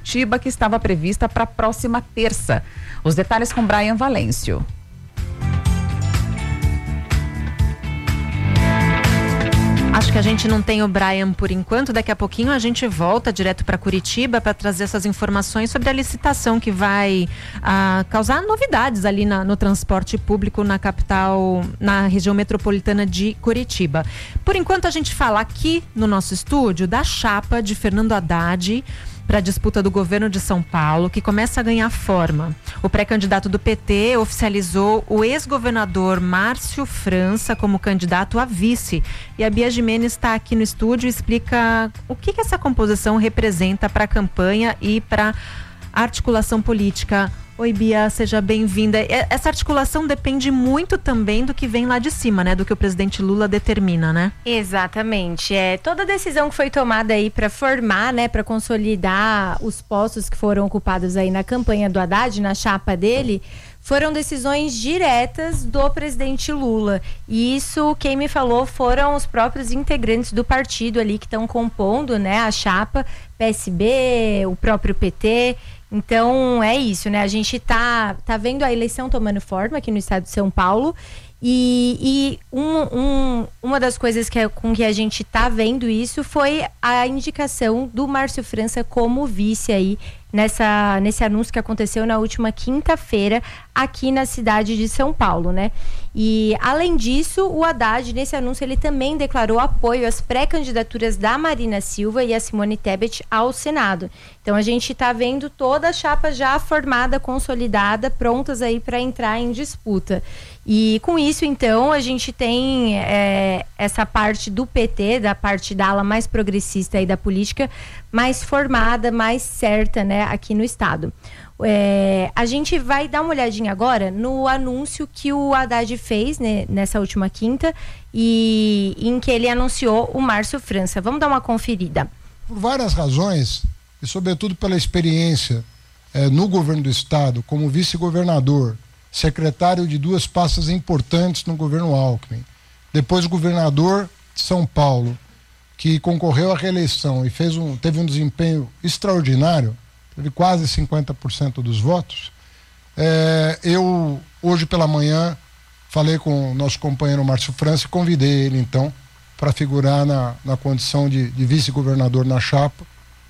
Curitiba, que estava prevista para a próxima terça. Os detalhes com Brian Valêncio. Acho que a gente não tem o Brian por enquanto. Daqui a pouquinho a gente volta direto para Curitiba para trazer essas informações sobre a licitação que vai causar novidades ali no transporte público na capital, na região metropolitana de Curitiba. Por enquanto a gente fala aqui no nosso estúdio da chapa de Fernando Haddad para a disputa do governo de São Paulo, que começa a ganhar forma. O pré-candidato do PT oficializou o ex-governador Márcio França como candidato a vice. E a Bia Gimenez está aqui no estúdio e explica o que essa composição representa para a campanha e para a articulação política. Oi, Bia, seja bem-vinda. Essa articulação depende muito também do que vem lá de cima, né? Do que o presidente Lula determina, né? Exatamente. Toda a decisão que foi tomada aí para formar, né, para consolidar os postos que foram ocupados aí na campanha do Haddad, na chapa dele, foram decisões diretas do presidente Lula. E isso, quem me falou, foram os próprios integrantes do partido ali que estão compondo, né, a chapa, PSB, o próprio PT. Então é isso, né? A gente tá vendo a eleição tomando forma aqui no estado de São Paulo e uma das coisas com que a gente tá vendo isso foi a indicação do Márcio França como vice aí nesse anúncio que aconteceu na última quinta-feira aqui na cidade de São Paulo, né? E além disso, o Haddad, nesse anúncio, ele também declarou apoio às pré-candidaturas da Marina Silva e a Simone Tebet ao Senado. Então a gente está vendo toda a chapa já formada, consolidada, prontas aí para entrar em disputa. E com isso, então, a gente tem essa parte do PT, da parte da ala mais progressista aí da política, mais formada, mais certa, né, aqui no estado. A gente vai dar uma olhadinha agora no anúncio que o Haddad fez, né, nessa última quinta, e em que ele anunciou o Márcio França. Vamos dar uma conferida. Por várias razões, e sobretudo pela experiência no governo do estado, como vice-governador, secretário de duas pastas importantes no governo Alckmin, depois governador de São Paulo, que concorreu à reeleição e teve um desempenho extraordinário, teve quase 50% dos votos. Eu, hoje pela manhã, falei com o nosso companheiro Márcio França e convidei ele, então, para figurar na condição de vice-governador na chapa.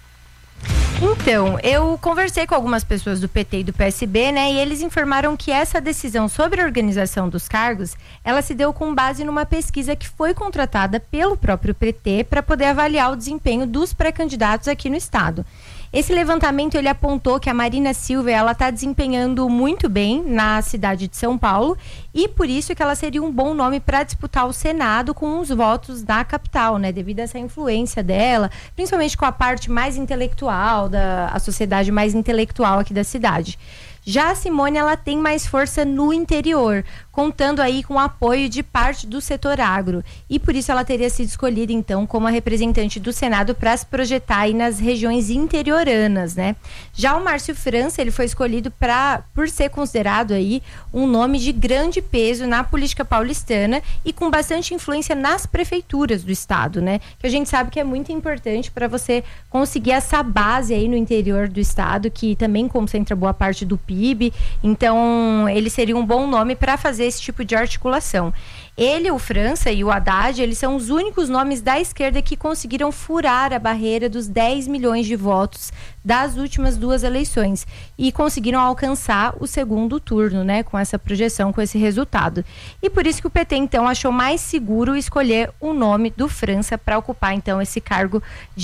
Então, eu conversei com algumas pessoas do PT e do PSB, né, e eles informaram que essa decisão sobre a organização dos cargos, ela se deu com base numa pesquisa que foi contratada pelo próprio PT para poder avaliar o desempenho dos pré-candidatos aqui no estado. Esse levantamento, ele apontou que a Marina Silva, ela está desempenhando muito bem na cidade de São Paulo e por isso que ela seria um bom nome para disputar o Senado com os votos da capital, né? Devido a essa influência dela, principalmente com a parte mais intelectual, a sociedade mais intelectual aqui da cidade. Já a Simone, ela tem mais força no interior, contando aí com o apoio de parte do setor agro. E por isso ela teria sido escolhida, então, como a representante do Senado para se projetar aí nas regiões interioranas, né? Já o Márcio França, ele foi escolhido por ser considerado aí um nome de grande peso na política paulistana e com bastante influência nas prefeituras do estado, né? Que a gente sabe que é muito importante para você conseguir essa base aí no interior do estado, que também concentra boa parte do PIB. Então ele seria um bom nome para fazer esse tipo de articulação. Ele, o França e o Haddad, eles são os únicos nomes da esquerda que conseguiram furar a barreira dos 10 milhões de votos das últimas duas eleições e conseguiram alcançar o segundo turno, né, com essa projeção, com esse resultado. E por isso que o PT, então, achou mais seguro escolher o nome do França para ocupar, então, esse cargo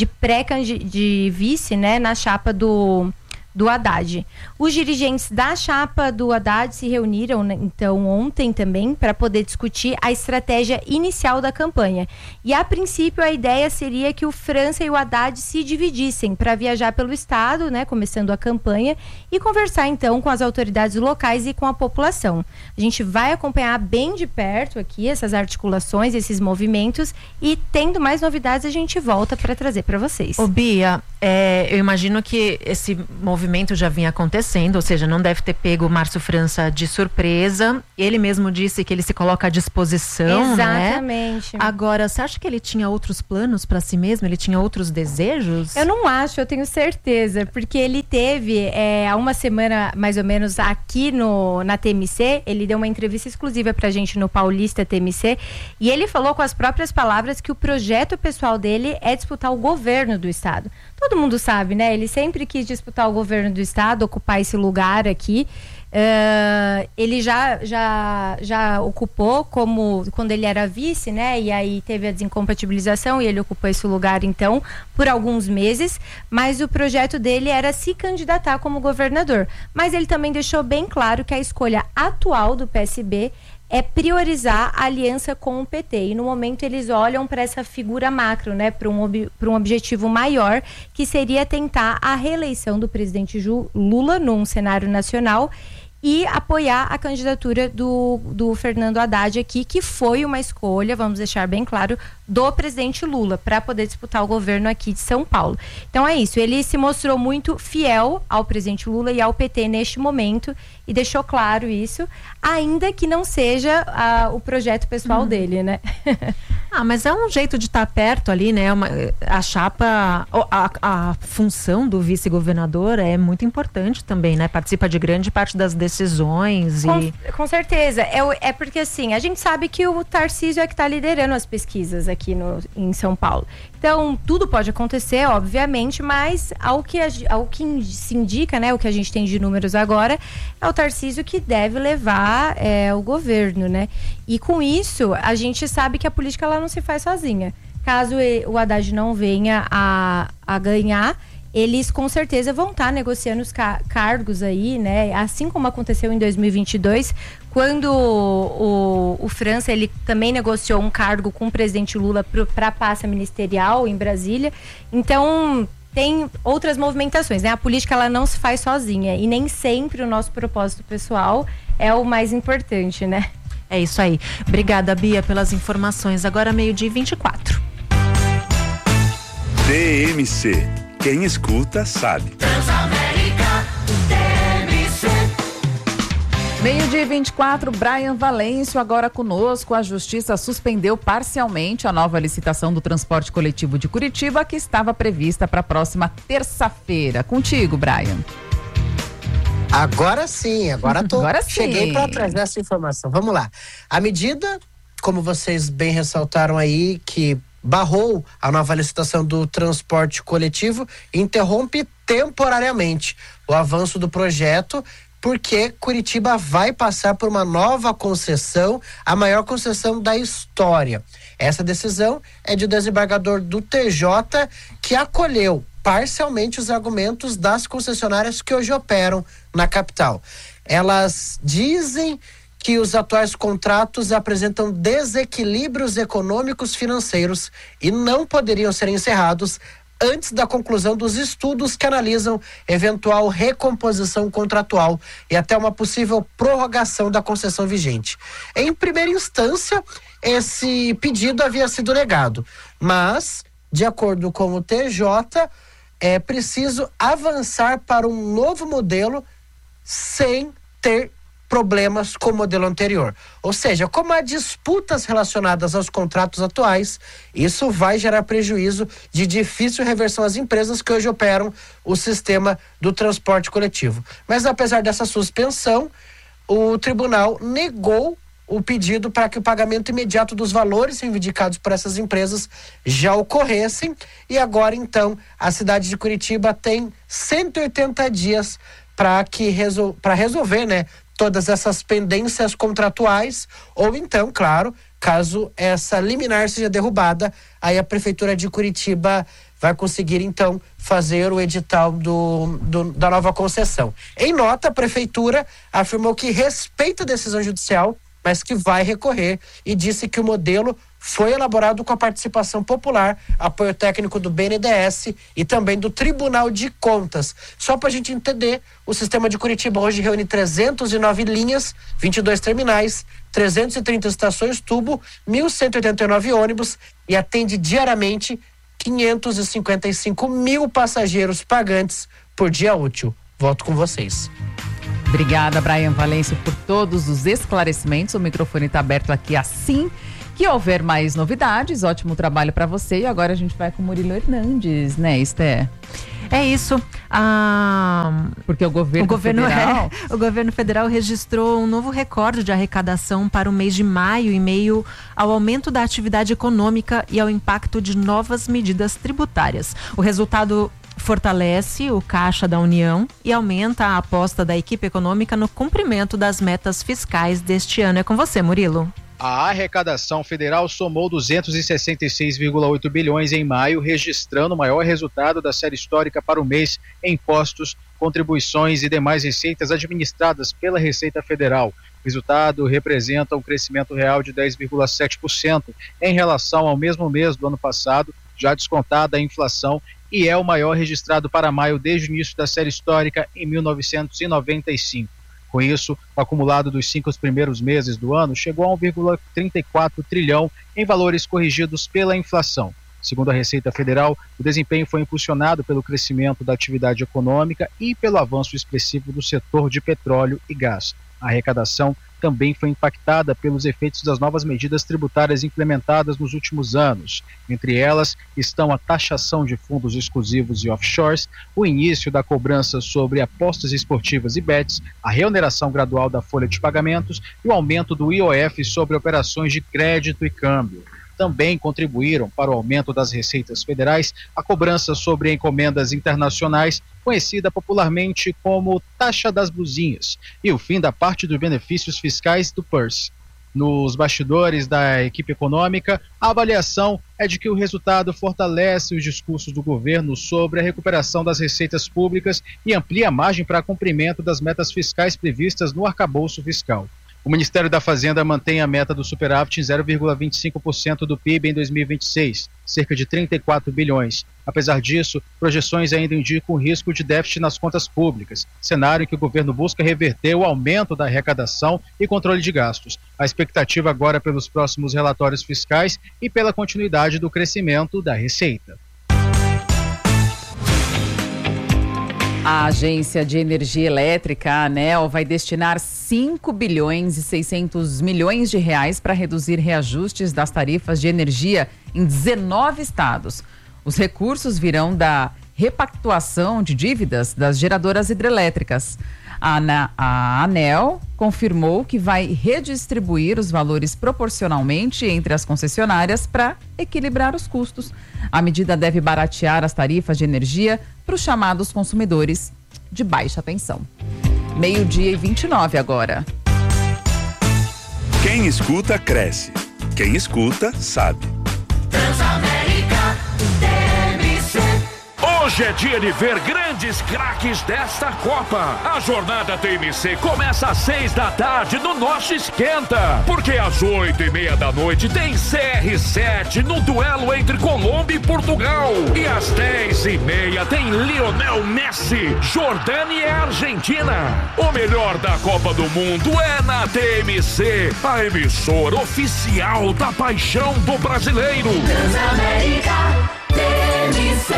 de vice, né, na chapa do Haddad. Os dirigentes da chapa do Haddad se reuniram, né, então, ontem também para poder discutir a estratégia inicial da campanha. E a princípio a ideia seria que o França e o Haddad se dividissem para viajar pelo estado, né, começando a campanha e conversar então com as autoridades locais e com a população. A gente vai acompanhar bem de perto aqui essas articulações, esses movimentos e tendo mais novidades a gente volta para trazer para vocês. Ô Bia, Eu imagino que esse movimento já vinha acontecendo, ou seja, não deve ter pego o Márcio França de surpresa. Ele mesmo disse que ele se coloca à disposição, Exatamente. Né? Agora, você acha que ele tinha outros planos para si mesmo? Ele tinha outros desejos? Eu não acho, eu tenho certeza, porque ele teve há uma semana, mais ou menos, aqui na TMC, ele deu uma entrevista exclusiva pra gente no Paulista TMC, e ele falou com as próprias palavras que o projeto pessoal dele é disputar o governo do estado. Todo mundo sabe, né? Ele sempre quis disputar o governo do estado, ocupar esse lugar aqui. Ele já ocupou quando ele era vice, né? E aí teve a desincompatibilização e ele ocupou esse lugar, então, por alguns meses. Mas o projeto dele era se candidatar como governador. Mas ele também deixou bem claro que a escolha atual do PSB é priorizar a aliança com o PT. E no momento eles olham para essa figura macro, né, para um objetivo maior, que seria tentar a reeleição do presidente Lula num cenário nacional e apoiar a candidatura do Fernando Haddad aqui, que foi uma escolha, vamos deixar bem claro, do presidente Lula, para poder disputar o governo aqui de São Paulo. Então é isso, ele se mostrou muito fiel ao presidente Lula e ao PT neste momento, e deixou claro isso, ainda que não seja o projeto pessoal dele, né? Mas é um jeito de estar perto ali, né? A chapa, a função do vice-governador é muito importante também, né? Participa de grande parte das decisões. Com certeza. É porque, assim, a gente sabe que o Tarcísio é que está liderando as pesquisas aqui em São Paulo. Então, tudo pode acontecer, obviamente, mas ao que se indica, né? O que a gente tem de números agora, é o Tarcísio que deve levar o governo, né? E com isso, a gente sabe que a política ela não se faz sozinha. Caso o Haddad não venha a ganhar, eles com certeza vão estar negociando os cargos aí, né? Assim como aconteceu em 2022, quando o França, ele também negociou um cargo com o presidente Lula para a pasta ministerial em Brasília. Então, tem outras movimentações, né? A política, ela não se faz sozinha, e nem sempre o nosso propósito pessoal é o mais importante, né? É isso aí. Obrigada, Bia, pelas informações. Agora 12h24. TMC. Quem escuta sabe. Transamérica, TMC. 12h24, Brian Valêncio agora conosco. A Justiça suspendeu parcialmente a nova licitação do transporte coletivo de Curitiba, que estava prevista para a próxima terça-feira. Contigo, Brian. Agora sim, agora cheguei para trazer essa informação. Vamos lá. A medida, como vocês bem ressaltaram aí, que barrou a nova licitação do transporte coletivo, interrompe temporariamente o avanço do projeto, porque Curitiba vai passar por uma nova concessão, a maior concessão da história. Essa decisão é de desembargador do TJ, que acolheu parcialmente os argumentos das concessionárias que hoje operam na capital. Elas dizem que os atuais contratos apresentam desequilíbrios econômicos financeiros e não poderiam ser encerrados antes da conclusão dos estudos que analisam eventual recomposição contratual e até uma possível prorrogação da concessão vigente. Em primeira instância, esse pedido havia sido negado, mas, de acordo com o TJ, é preciso avançar para um novo modelo sem ter problemas com o modelo anterior. Ou seja, como há disputas relacionadas aos contratos atuais, isso vai gerar prejuízo de difícil reversão às empresas que hoje operam o sistema do transporte coletivo. Mas apesar dessa suspensão, o tribunal negou o pedido para que o pagamento imediato dos valores reivindicados por essas empresas já ocorressem, e agora então a cidade de Curitiba tem 180 dias para resolver, né, todas essas pendências contratuais, ou então, claro, caso essa liminar seja derrubada, aí a prefeitura de Curitiba vai conseguir então fazer o edital da nova concessão. Em nota, a prefeitura afirmou que respeita a decisão judicial, mas que vai recorrer, e disse que o modelo foi elaborado com a participação popular, apoio técnico do BNDES e também do Tribunal de Contas. Só para a gente entender, o sistema de Curitiba hoje reúne 309 linhas, 22 terminais, 330 estações tubo, 1.189 ônibus e atende diariamente 555 mil passageiros pagantes por dia útil. Volto com vocês. Obrigada, Brian Valêncio, por todos os esclarecimentos. O microfone está aberto aqui assim que houver mais novidades. Ótimo trabalho para você. E agora a gente vai com o Murilo Hernandes, né, Esté? É isso. Porque o governo federal registrou um novo recorde de arrecadação para o mês de maio, em meio ao aumento da atividade econômica e ao impacto de novas medidas tributárias. O resultado fortalece o caixa da União e aumenta a aposta da equipe econômica no cumprimento das metas fiscais deste ano. É com você, Murilo. A arrecadação federal somou 266,8 bilhões em maio, registrando o maior resultado da série histórica para o mês em impostos, contribuições e demais receitas administradas pela Receita Federal. O resultado representa um crescimento real de 10,7% em relação ao mesmo mês do ano passado, já descontada a inflação, e é o maior registrado para maio desde o início da série histórica em 1995. Com isso, o acumulado dos 5 primeiros meses do ano chegou a 1,34 trilhão em valores corrigidos pela inflação. Segundo a Receita Federal, o desempenho foi impulsionado pelo crescimento da atividade econômica e pelo avanço expressivo do setor de petróleo e gás. A arrecadação também foi impactada pelos efeitos das novas medidas tributárias implementadas nos últimos anos. Entre elas estão a taxação de fundos exclusivos e offshores, o início da cobrança sobre apostas esportivas e bets, a reoneração gradual da folha de pagamentos e o aumento do IOF sobre operações de crédito e câmbio. Também contribuíram para o aumento das receitas federais a cobrança sobre encomendas internacionais, conhecida popularmente como taxa das blusinhas, e o fim da parte dos benefícios fiscais do PERS. Nos bastidores da equipe econômica, a avaliação é de que o resultado fortalece os discursos do governo sobre a recuperação das receitas públicas e amplia a margem para cumprimento das metas fiscais previstas no arcabouço fiscal. O Ministério da Fazenda mantém a meta do superávit em 0,25% do PIB em 2026, cerca de 34 bilhões. Apesar disso, projeções ainda indicam o risco de déficit nas contas públicas, cenário em que o governo busca reverter o aumento da arrecadação e controle de gastos. A expectativa agora é pelos próximos relatórios fiscais e pela continuidade do crescimento da receita. A Agência de Energia Elétrica, a ANEEL, vai destinar 5 bilhões e 600 milhões de reais para reduzir reajustes das tarifas de energia em 19 estados. Os recursos virão da repactuação de dívidas das geradoras hidrelétricas. A ANEEL confirmou que vai redistribuir os valores proporcionalmente entre as concessionárias para equilibrar os custos. A medida deve baratear as tarifas de energia para os chamados consumidores de baixa tensão. 12:29 agora. Quem escuta, cresce. Quem escuta, sabe. Transamérica, TMC. Hoje é dia de ver grandes craques desta Copa. A jornada TMC começa às 6 da tarde no nosso Esquenta. Porque às 8:30 da noite tem CR7 no duelo entre Colômbia e Portugal. E às 10:30 tem Lionel Messi, Jordânia e Argentina. O melhor da Copa do Mundo é na TMC, a emissora oficial da paixão do brasileiro. Transamérica, TMC.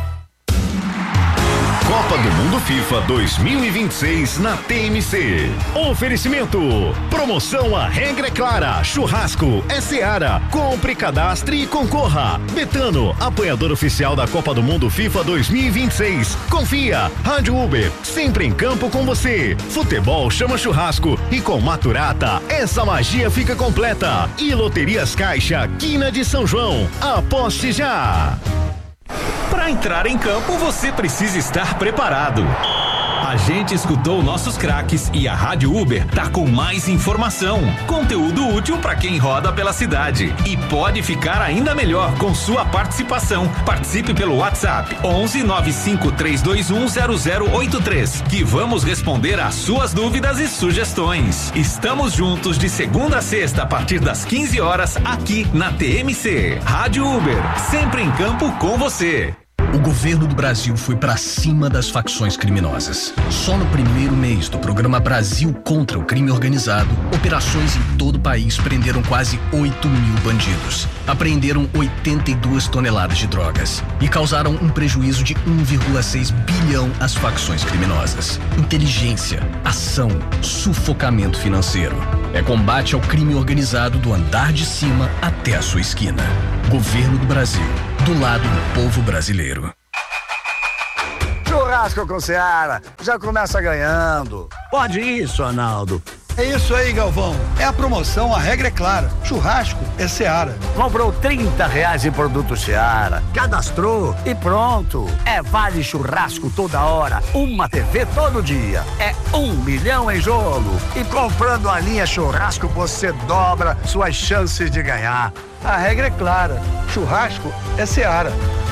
Copa do Mundo FIFA 2026 na TMC. Oferecimento. Promoção A Regra é Clara. Churrasco é Seara. Compre, cadastre e concorra. Betano, apoiador oficial da Copa do Mundo FIFA 2026. Confia. Rádio Uber, sempre em campo com você. Futebol chama churrasco e com Maturata essa magia fica completa. E Loterias Caixa, Quina de São João. Aposte já. Para entrar em campo, você precisa estar preparado. A gente escutou nossos craques e a Rádio Uber tá com mais informação, conteúdo útil para quem roda pela cidade. E pode ficar ainda melhor com sua participação. Participe pelo WhatsApp 11 95 321 0083, que vamos responder às suas dúvidas e sugestões. Estamos juntos de segunda a sexta a partir das 15 horas aqui na TMC. Rádio Uber, sempre em campo com você. O governo do Brasil foi para cima das facções criminosas. Só no primeiro mês do programa Brasil contra o Crime Organizado, operações em todo o país prenderam quase 8 mil bandidos. Apreenderam 82 toneladas de drogas e causaram um prejuízo de 1,6 bilhão às facções criminosas. Inteligência, ação, sufocamento financeiro. É combate ao crime organizado do andar de cima até a sua esquina. Governo do Brasil, do lado do povo brasileiro. Churrasco com Seara, já começa ganhando. Pode isso, Arnaldo. É isso aí, Galvão. É a promoção, a regra é clara. Churrasco é Seara. Comprou R$30 em produto Seara, cadastrou e pronto. É vale churrasco toda hora, uma TV todo dia. É 1 milhão em jogo. E comprando a linha churrasco, você dobra suas chances de ganhar. A regra é clara. Churrasco é Seara.